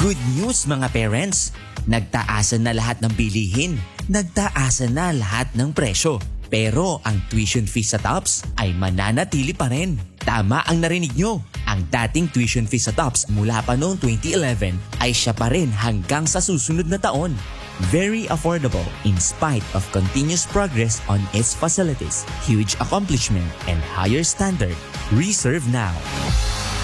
Good news mga parents! Nagtaasan na lahat ng bilihin. Nagtaasan na lahat ng presyo. Pero ang tuition fee sa TOPS ay mananatili pa rin. Tama ang narinig nyo. Ang dating tuition fee sa TOPS mula pa noong 2011 ay siya pa rin hanggang sa susunod na taon. Very affordable in spite of continuous progress on its facilities, huge accomplishment, and higher standard. Reserve now.